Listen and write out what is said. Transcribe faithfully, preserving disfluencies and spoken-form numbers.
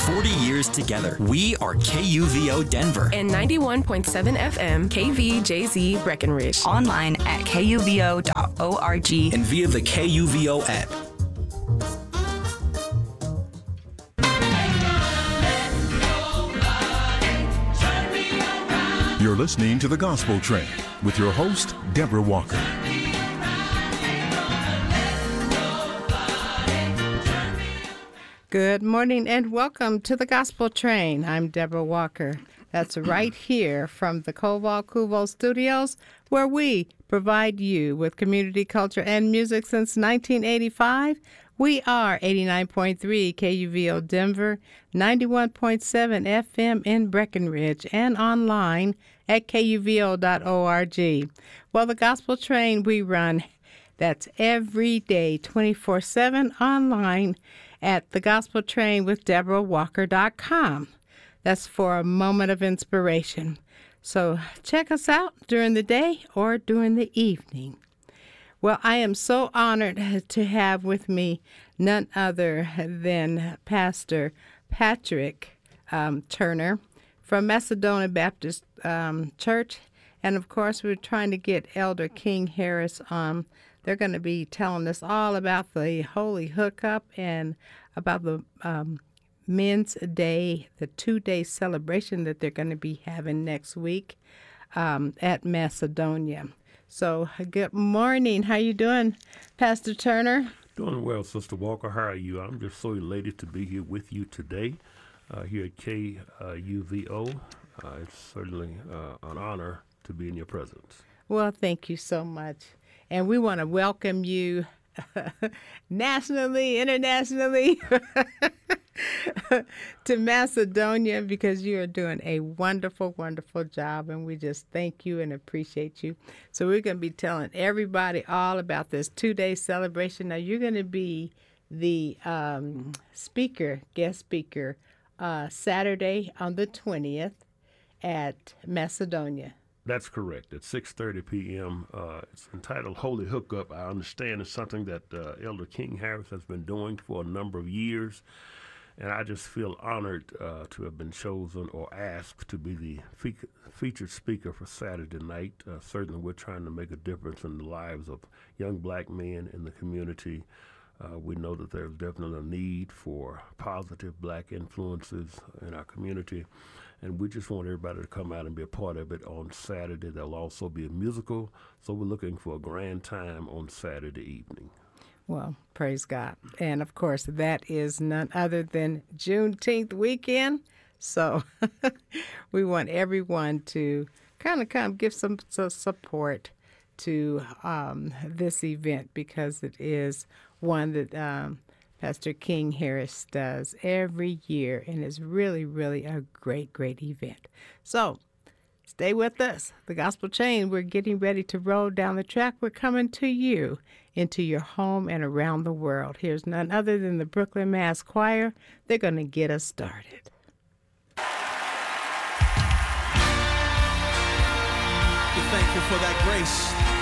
forty years together. We are K U V O Denver. And ninety-one point seven F M K V J Z Breckenridge. Online at K U V O dot org. And via the K U V O app. You're listening to The Gospel Train with your host, Deborah Walker. Good morning and welcome to The Gospel Train. I'm Deborah Walker. That's right here from the Koval Kuvo Studios, where we provide you with community culture and music since nineteen eighty-five. We are eighty-nine point three K U V O Denver, ninety-one point seven F M in Breckenridge, and online at K U V O dot org. Well, the Gospel Train we run, that's every day, twenty-four seven, online at the gospel train with deborah walker dot com. That's for a moment of inspiration. So check us out during the day or during the evening. Well, I am so honored to have with me none other than Pastor Patrick um, Turner from Macedonia Baptist um, Church. And, of course, we're trying to get Elder King Harris on. They're going to be telling us all about the Holy Hookup and about the um, Men's Day, the two-day celebration that they're going to be having next week um, at Macedonia. So, good morning. How you doing, Pastor Turner? Doing well, Sister Walker. How are you? I'm just so elated to be here with you today, uh, here at K U V O. Uh, it's certainly uh, an honor to be in your presence. Well, thank you so much. And we want to welcome you nationally, internationally, to Macedonia, because you are doing a wonderful, wonderful job, and we just thank you and appreciate you. So we're going to be telling everybody all about this two-day celebration. Now, you're going to be the um, speaker, guest speaker, uh, Saturday on the twentieth at Macedonia. That's correct. At six thirty p.m., uh, it's entitled Holy Hookup. I understand it's something that uh, Elder King Harris has been doing for a number of years, and I just feel honored uh, to have been chosen or asked to be the fe- featured speaker for Saturday night. Uh, certainly, we're trying to make a difference in the lives of young black men in the community. Uh, we know that there's definitely a need for positive black influences in our community. And we just want everybody to come out and be a part of it on Saturday. There'll also be a musical, so we're looking for a grand time on Saturday evening. Well, praise God. And, of course, that is none other than Juneteenth weekend. So we want everyone to kind of come give some, some support to um, this event, because it is one that um, Pastor King Harris does every year, and it's really, really a great, great event. So stay with us. The Gospel Chain, we're getting ready to roll down the track. We're coming to you into your home and around the world. Here's none other than the Brooklyn Mass Choir. They're going to get us started. We thank you for that grace.